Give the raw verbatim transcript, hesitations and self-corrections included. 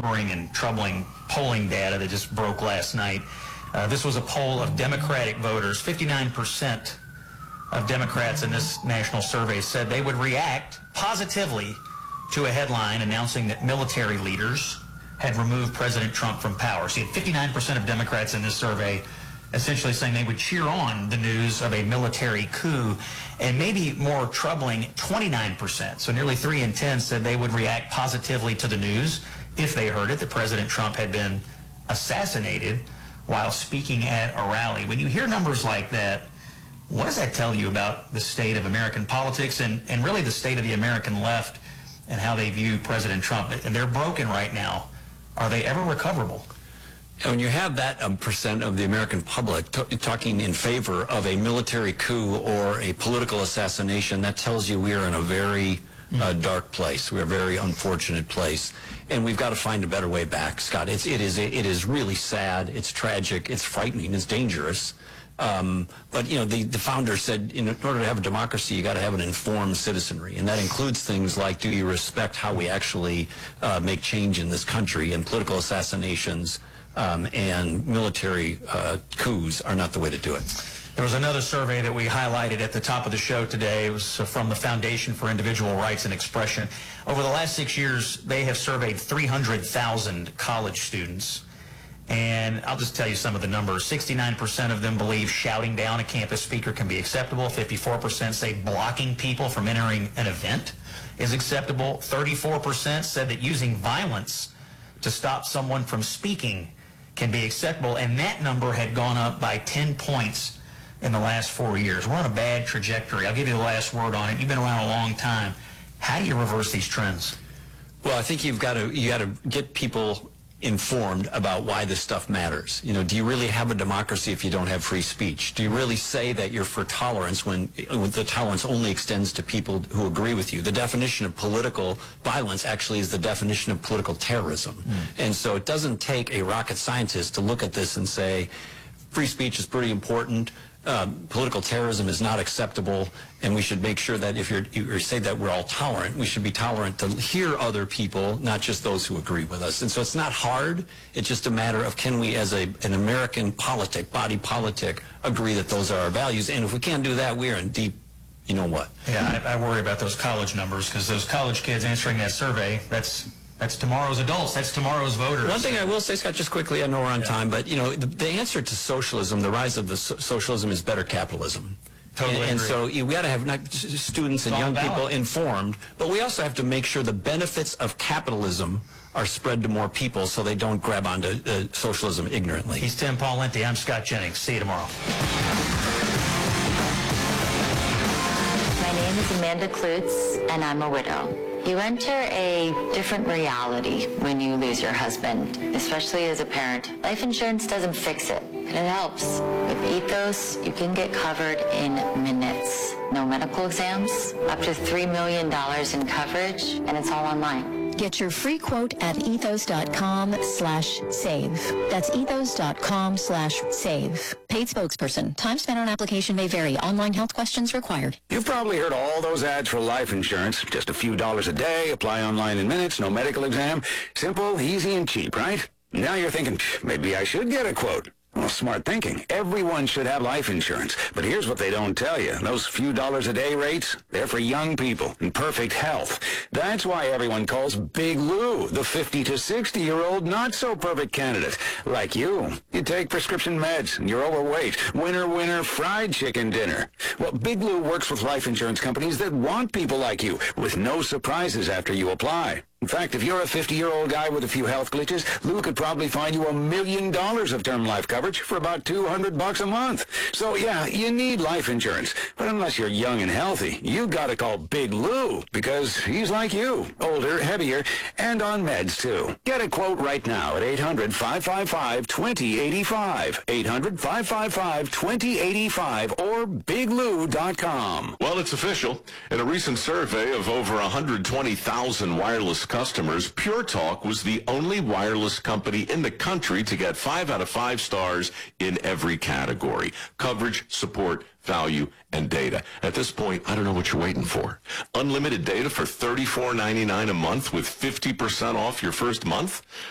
sobering and troubling polling data that just broke last night. Uh, this was a poll of Democratic voters. fifty-nine percent of Democrats in this national survey said they would react positively to a headline announcing that military leaders had removed President Trump from power. So you had fifty-nine percent of Democrats in this survey essentially saying they would cheer on the news of a military coup. And maybe more troubling, twenty-nine percent, so nearly three in ten, said they would react positively to the news if they heard it that President Trump had been assassinated while speaking at a rally. When you hear numbers like that, what does that tell you about the state of American politics and, and really the state of the American left and how they view President Trump? And they're broken right now. Are they ever recoverable? When you have that um, percent of the American public t- talking in favor of a military coup or a political assassination, that tells you we are in a very uh, dark place. We're a very unfortunate place. And we've got to find a better way back, Scott. It's, it, is, it is really sad. It's tragic. It's frightening. It's dangerous. Um, but, you know, the, the founder said in order to have a democracy, you got to have an informed citizenry. And that includes things like, do you respect how we actually uh, make change in this country? And political assassinations um, and military uh, coups are not the way to do it. There was another survey that we highlighted at the top of the show today. It was from the Foundation for Individual Rights and Expression. Over the last six years, they have surveyed three hundred thousand college students. And I'll just tell you some of the numbers. sixty-nine percent of them believe shouting down a campus speaker can be acceptable. fifty-four percent say blocking people from entering an event is acceptable. thirty-four percent said that using violence to stop someone from speaking can be acceptable. And that number had gone up by ten points in the last four years. We're on a bad trajectory. I'll give you the last word on it. You've been around a long time. How do you reverse these trends? Well, I think you've got to you got to get people informed about why this stuff matters. You know, do you really have a democracy if you don't have free speech? Do you really say that you're for tolerance when, when the tolerance only extends to people who agree with you? The definition of political violence actually is the definition of political terrorism. Mm. And so it doesn't take a rocket scientist to look at this and say, free speech is pretty important. Um, political terrorism is not acceptable, and we should make sure that if you're, you say that we're all tolerant, we should be tolerant to hear other people, not just those who agree with us. And so it's not hard. It's just a matter of can we, as a, an American politic, body politic, agree that those are our values. And if we can't do that, we're in deep, you know what. Yeah, I, I worry about those college numbers because those college kids answering that survey, that's That's tomorrow's adults. That's tomorrow's voters. One thing I will say, Scott, just quickly, I know we're on yeah. time, but, you know, the, the answer to socialism, the rise of the so- socialism is better capitalism. Totally And, and agree. so you, we got to have not just students and young people informed, but we also have to make sure the benefits of capitalism are spread to more people so they don't grab onto uh, socialism ignorantly. He's Tim Pawlenty. I'm Scott Jennings. See you tomorrow. My name is Amanda Klutz, and I'm a widow. You enter a different reality when you lose your husband, especially as a parent. Life insurance doesn't fix it, but it helps. With Ethos, you can get covered in minutes. No medical exams, up to three million dollars in coverage, and it's all online. Get your free quote at ethos.com slash save. That's ethos.com slash save. Paid spokesperson. Time spent on application may vary. Online health questions required. You've probably heard all those ads for life insurance. Just a few dollars a day, apply online in minutes, no medical exam. Simple, easy, and cheap, right? Now you're thinking, maybe I should get a quote. Well, smart thinking. Everyone should have life insurance. But here's what they don't tell you. Those few dollars a day rates, they're for young people in perfect health. That's why everyone calls Big Lou the fifty to sixty-year-old not-so-perfect candidate. Like you. You take prescription meds, and you're overweight. Winner, winner, fried chicken dinner. Well, Big Lou works with life insurance companies that want people like you, with no surprises after you apply. In fact, if you're a fifty-year-old guy with a few health glitches, Lou could probably find you a million dollars of term life coverage for about two hundred bucks a month. So yeah, you need life insurance. But unless you're young and healthy, you gotta call Big Lou, because he's like you, older, heavier, and on meds too. Get a quote right now at eight hundred, five five five, two zero eight five, eight hundred, five five five, two zero eight five, or big lou dot com. Well, it's official. In a recent survey of over one hundred twenty thousand wireless customers, Pure Talk was the only wireless company in the country to get five out of five stars in every category: coverage, support, value, and data. At this point, I don't know what you're waiting for. Unlimited data for thirty-four ninety-nine a month with fifty percent off your first month?